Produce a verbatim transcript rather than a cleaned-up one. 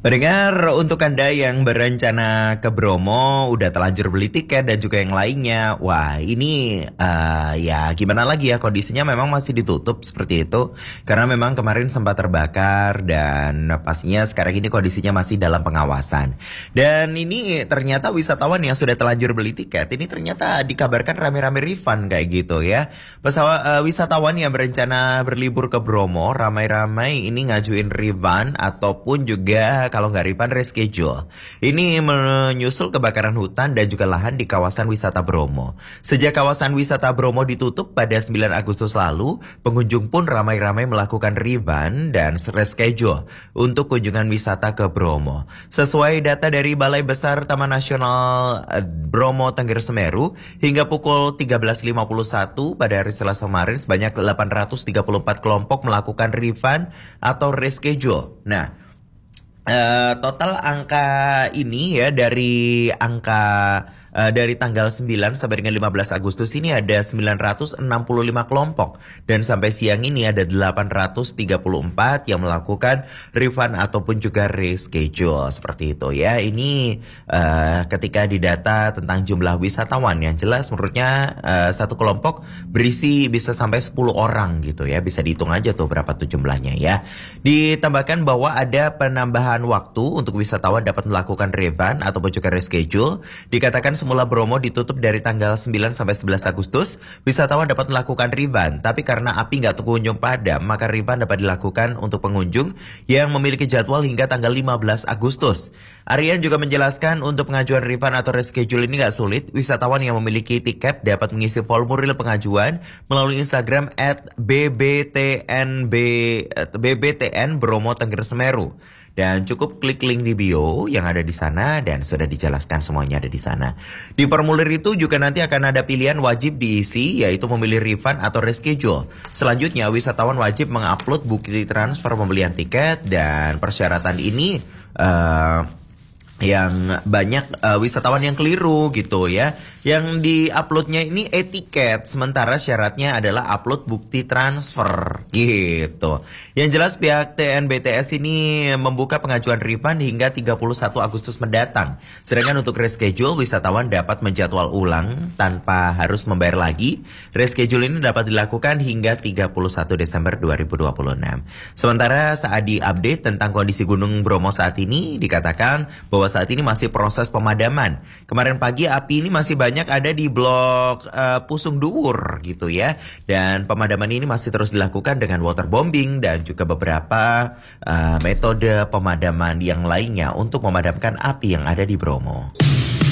Pendengar, untuk Anda yang berencana ke Bromo, udah terlanjur beli tiket dan juga yang lainnya. Wah, ini uh, ya gimana lagi ya, kondisinya memang masih ditutup seperti itu. Karena memang kemarin sempat terbakar dan pastinya sekarang ini kondisinya masih dalam pengawasan. Dan ini ternyata wisatawan yang sudah terlanjur beli tiket, ini ternyata dikabarkan rame-rame refund kayak gitu ya. Pesawat uh, wisatawan yang berencana berlibur ke Bromo, ramai-ramai ini ngajuin refund ataupun juga kalau nggak refund reschedule. Ini menyusul kebakaran hutan dan juga lahan di kawasan wisata Bromo. Sejak kawasan wisata Bromo ditutup pada sembilan Agustus lalu, pengunjung pun ramai-ramai melakukan refund dan reschedule untuk kunjungan wisata ke Bromo. Sesuai data dari Balai Besar Taman Nasional Bromo Tengger Semeru, hingga pukul tiga belas lima puluh satu pada hari Selasa kemarin sebanyak delapan ratus tiga puluh empat kelompok melakukan refund atau reschedule. Nah, Uh, total angka ini ya dari angka uh, dari tanggal sembilan sampai dengan lima belas Agustus ini ada sembilan ratus enam puluh lima kelompok dan sampai siang ini ada delapan ratus tiga puluh empat yang melakukan refund ataupun juga reschedule seperti itu ya. Ini uh, ketika didata tentang jumlah wisatawan yang jelas menurutnya uh, satu kelompok berisi bisa sampai sepuluh orang gitu ya. Bisa dihitung aja tuh berapa tuh jumlahnya ya. Ditambahkan bahwa ada penambahan waktu untuk wisatawan dapat melakukan refund ataupun juga reschedule. Dikatakan semula Bromo ditutup dari tanggal sembilan sampai sebelas Agustus, wisatawan dapat melakukan refund. Tapi karena api nggak kunjung padam, maka refund dapat dilakukan untuk pengunjung yang memiliki jadwal hingga tanggal lima belas Agustus. Aryan juga menjelaskan untuk pengajuan refund atau reschedule ini nggak sulit. Wisatawan yang memiliki tiket dapat mengisi formulir pengajuan melalui Instagram at b b t n b b b t n Bromo Tengger Semeru. Dan cukup klik link di bio yang ada di sana dan sudah dijelaskan semuanya ada di sana. Di formulir itu juga nanti akan ada pilihan wajib diisi, yaitu memilih refund atau reschedule. Selanjutnya wisatawan wajib mengupload bukti transfer pembelian tiket dan persyaratan ini uh, yang banyak uh, wisatawan yang keliru gitu ya. Yang di-uploadnya ini e-tiket, sementara syaratnya adalah upload bukti transfer gitu. Yang jelas pihak T N B T S ini membuka pengajuan refund hingga tiga puluh satu Agustus mendatang. Sedangkan untuk reschedule, wisatawan dapat menjadwal ulang tanpa harus membayar lagi. Reschedule ini dapat dilakukan hingga tiga puluh satu Desember dua ribu dua puluh enam. Sementara saat di-update tentang kondisi Gunung Bromo saat ini, dikatakan bahwa saat ini masih proses pemadaman. Kemarin pagi api ini masih banyak ada di blok uh, Pusung Dhuwur gitu ya. Dan pemadaman ini masih terus dilakukan dengan waterbombing dan juga beberapa uh, metode pemadaman yang lainnya untuk memadamkan api yang ada di Bromo.